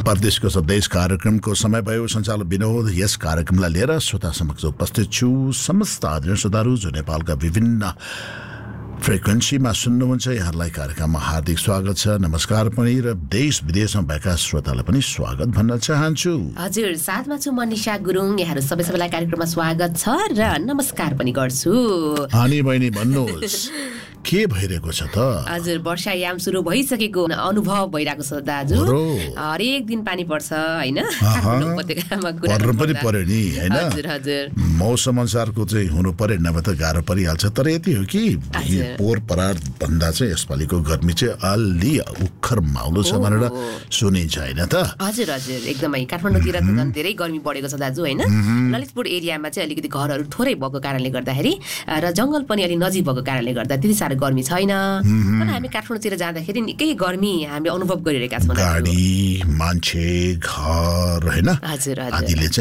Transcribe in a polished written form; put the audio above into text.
परदेशको सन्देश कार्यक्रमको समय भयो। सञ्चालक विनोद यस कार्यक्रमलाई लिएर श्रोता समक्ष उपस्थित छु। समस्त आदरणीय श्रोताहरू जो नेपालका विभिन्न फ्रिक्वेन्सीमा सुन्नुहुन्छ, यहाँलाई कार्यक्रममा हार्दिक स्वागत छ, नमस्कार पनि। र देश विदेशमा भएका श्रोतालाई पनि स्वागत भन्न चाहन्छु। हजुर, साथमा छु म निशा गुरुङ। यहाँहरू सबैलाई कार्यक्रममा स्वागत छ र नमस्कार पनि गर्छु। हानी बहिनी भन्नुहोस् के भइरहेको छ त? हजुर, वर्षायाम सुरु भइसकेको अनुभव भइरहेको छ दाजु। हरेक दिन पानी पर्छ हैन? उपत्यकामा कुरा पर्नु पनि पर्यो नि हैन? हजुर हजुर, मौसम अनुसारको चाहिँ हुनु पर्यो, नभए त गाह्रो परिहाल्छ। तर यति हो कि पोहोर परार भन्दा चाहिँ यसपालिको गर्मी चाहिँ अलि उखर माउलो छ भनेर सुनिन्छ हैन त? हजुर हजुर, एकदमै। काठमाडौँतिर त झन् धेरै गर्मी बढेको छ दाजु हैन? ललितपुर एरियामा चाहिँ अलिकति घरहरू थोरै भएको कारणले गर्दाखेरि र जंगल पनि अलि नजिक भएको कारणले गर्दा त्यति साह्रो गर्मी छैन। तर हामी काठमाडौँतिर जाँदाखेरि निकै गर्मी हामीले अनुभव गरिरहेका छौँ। गाडी, मान्छे, घर हैन, हजुर हजुर, आदिले